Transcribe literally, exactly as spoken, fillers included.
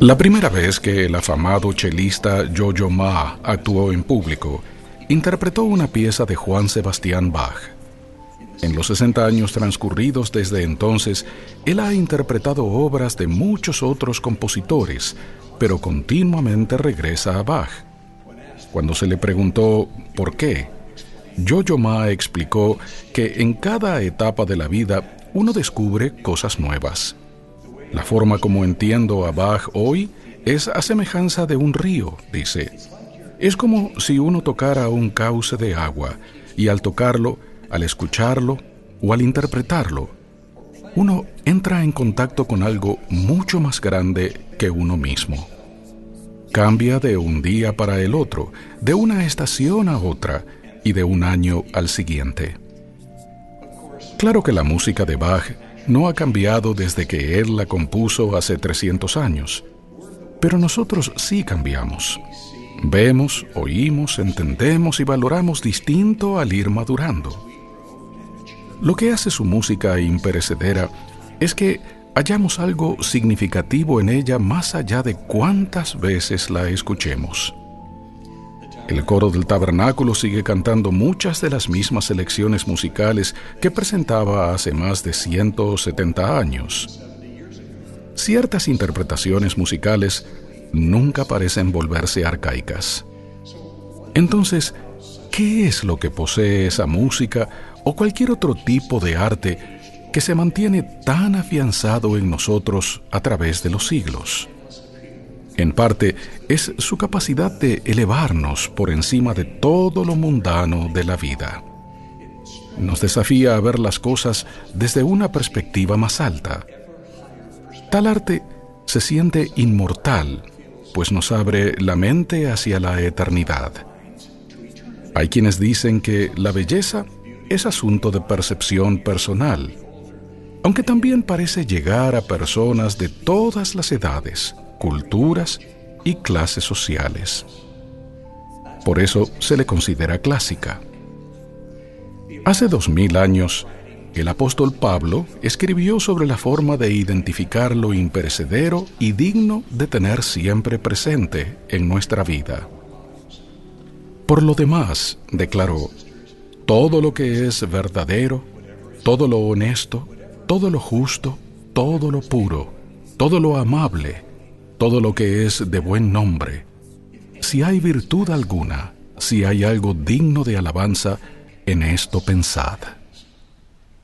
La primera vez que el afamado chelista Yo-Yo Ma actuó en público, interpretó una pieza de Juan Sebastián Bach. En los sesenta años transcurridos desde entonces, él ha interpretado obras de muchos otros compositores, pero continuamente regresa a Bach. Cuando se le preguntó ¿por qué?, Yo-Yo Ma explicó que en cada etapa de la vida uno descubre cosas nuevas. La forma como entiendo a Bach hoy es a semejanza de un río, dice. Es como si uno tocara un cauce de agua y al tocarlo, al escucharlo o al interpretarlo, uno entra en contacto con algo mucho más grande que uno mismo. Cambia de un día para el otro, de una estación a otra y de un año al siguiente. Claro que la música de Bach no ha cambiado desde que él la compuso hace trescientos años, pero nosotros sí cambiamos. Vemos, oímos, entendemos y valoramos distinto al ir madurando. Lo que hace su música imperecedera es que hallamos algo significativo en ella más allá de cuántas veces la escuchemos. El coro del tabernáculo sigue cantando muchas de las mismas selecciones musicales que presentaba hace más de ciento setenta años. Ciertas interpretaciones musicales nunca parecen volverse arcaicas. Entonces, ¿qué es lo que posee esa música o cualquier otro tipo de arte que se mantiene tan afianzado en nosotros a través de los siglos? En parte, es su capacidad de elevarnos por encima de todo lo mundano de la vida. Nos desafía a ver las cosas desde una perspectiva más alta. Tal arte se siente inmortal, pues nos abre la mente hacia la eternidad. Hay quienes dicen que la belleza es asunto de percepción personal, aunque también parece llegar a personas de todas las edades, culturas y clases sociales. Por eso se le considera clásica. Hace dos mil años, el apóstol Pablo escribió sobre la forma de identificar lo imperecedero y digno de tener siempre presente en nuestra vida. Por lo demás, declaró, todo lo que es verdadero, todo lo honesto, todo lo justo, todo lo puro, todo lo amable, todo lo que es de buen nombre. Si hay virtud alguna, si hay algo digno de alabanza, en esto pensad.